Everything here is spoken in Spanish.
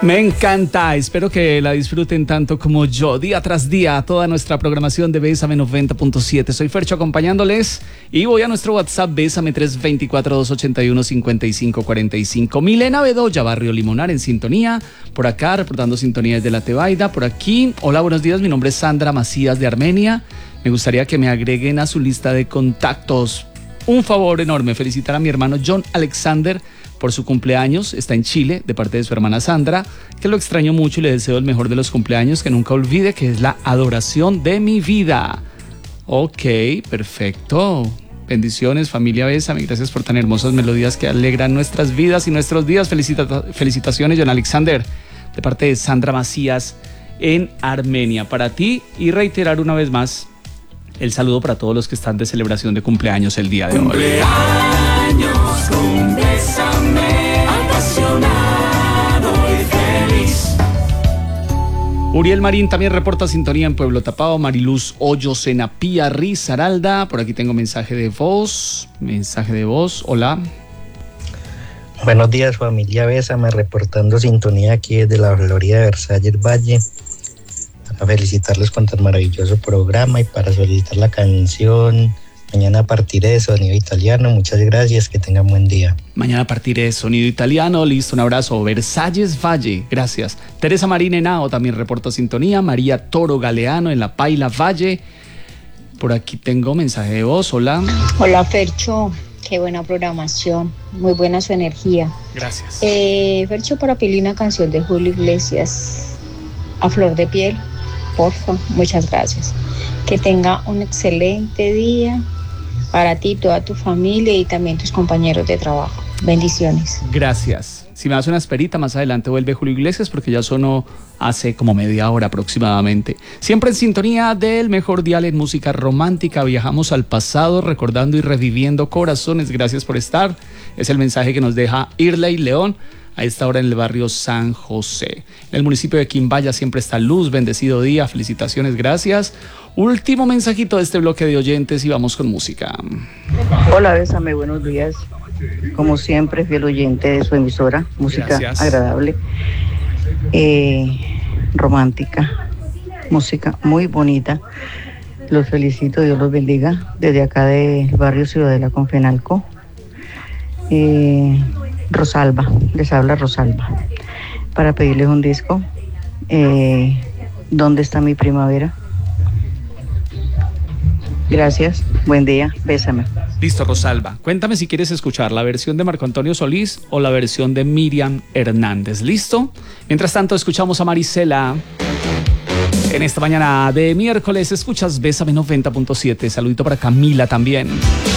Me encanta, espero que la disfruten tanto como yo, día tras día, toda nuestra programación de Bésame 90.7. Soy Fercho acompañándoles y voy a nuestro WhatsApp Bésame 324-281-5545. Milena Bedoya, Barrio Limonar en sintonía, por acá reportando sintonías de la Tebaida, por aquí. Hola, buenos días, mi nombre es Sandra Macías de Armenia. Me gustaría que me agreguen a su lista de contactos. Un favor enorme, felicitar a mi hermano John Alexander por su cumpleaños, está en Chile, de parte de su hermana Sandra, que lo extraño mucho y le deseo el mejor de los cumpleaños, que nunca olvide que es la adoración de mi vida. Ok, perfecto. Bendiciones, familia Bésame, gracias por tan hermosas melodías que alegran nuestras vidas y nuestros días. Felicitaciones, John Alexander, de parte de Sandra Macías en Armenia. Para ti, y reiterar una vez más el saludo para todos los que están de celebración de cumpleaños el día de hoy. Cumpleaños con Bésame, apasionado y feliz. Uriel Marín también reporta sintonía en Pueblo Tapado. Mariluz Hoyos en Apía, Risaralda. Por aquí tengo mensaje de voz. Hola. Buenos días, familia Bésame, reportando sintonía aquí desde la Florida de Versalles Valle. Para felicitarles con tan maravilloso programa y para solicitar la canción Mañana partiré de Sonido Italiano. Muchas gracias, que tengan buen día. Mañana partiré de Sonido Italiano, listo, un abrazo. Versalles Valle, gracias. Teresa Marín Henao también reporta sintonía. María Toro Galeano en La Paila Valle. Por aquí tengo mensaje de voz, hola. Hola Fercho, qué buena programación, muy buena su energía. Gracias. Fercho, para pedirle una canción de Julio Iglesias, A Flor de Piel, porfa, muchas gracias. Que tenga un excelente día para ti, toda tu familia y también tus compañeros de trabajo. Bendiciones. Gracias. Si me das una esperita, más adelante vuelve Julio Iglesias porque ya sonó hace como media hora aproximadamente. Siempre en sintonía del mejor dial en música romántica. Viajamos al pasado recordando y reviviendo corazones. Gracias por estar. Es el mensaje que nos deja Irley León a esta hora en el barrio San José. En el municipio de Quimbaya siempre está luz. Bendecido día. Felicitaciones. Gracias. Último mensajito de este bloque de oyentes y vamos con música. Hola, Bésame, buenos días. Como siempre, fiel oyente de su emisora. Música Gracias. agradable, romántica, música muy bonita. Los felicito, Dios los bendiga. Desde acá del barrio Ciudadela con Fenalco. Rosalba, les habla Rosalba. Para pedirles un disco. ¿Dónde está mi primavera? Gracias, buen día, Bésame. Listo, Rosalba. Cuéntame si quieres escuchar la versión de Marco Antonio Solís o la versión de Miriam Hernández. ¿Listo? Mientras tanto, escuchamos a Marisela. En esta mañana de miércoles escuchas Bésame 90.7. Saludito para Camila también.